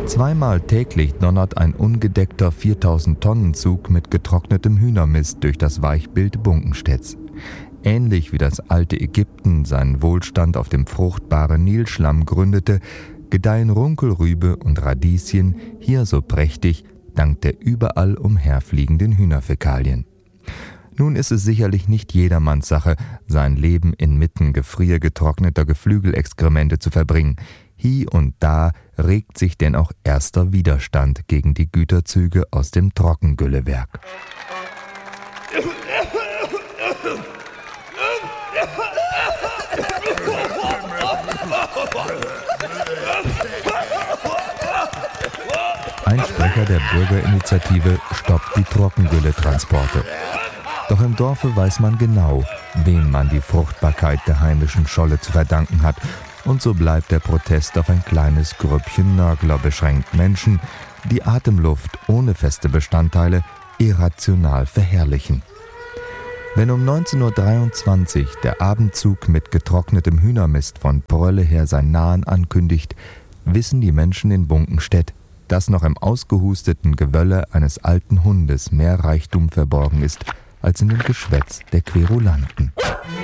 Zweimal täglich donnert ein ungedeckter 4000-Tonnen-Zug mit getrocknetem Hühnermist durch das Weichbild Bunkenstedts. Ähnlich wie das alte Ägypten seinen Wohlstand auf dem fruchtbaren Nilschlamm gründete, gedeihen Runkelrübe und Radieschen hier so prächtig dank der überall umherfliegenden Hühnerfäkalien. Nun ist es sicherlich nicht jedermanns Sache, sein Leben inmitten gefriergetrockneter Geflügelexkremente zu verbringen. Hie und da regt sich denn auch erster Widerstand gegen die Güterzüge aus dem Trockengüllewerk. Ein Sprecher der Bürgerinitiative stoppt die Trockengülletransporte. Doch im Dorfe weiß man genau, wem man die Fruchtbarkeit der heimischen Scholle zu verdanken hat. Und so bleibt der Protest auf ein kleines Grüppchen Nörgler beschränkt. Menschen, die Atemluft ohne feste Bestandteile irrational verherrlichen. Wenn um 19:23 Uhr der Abendzug mit getrocknetem Hühnermist von Prölle her sein Nahen ankündigt, wissen die Menschen in Bunkenstedt, dass noch im ausgehusteten Gewölle eines alten Hundes mehr Reichtum verborgen ist als in dem Geschwätz der Querulanten.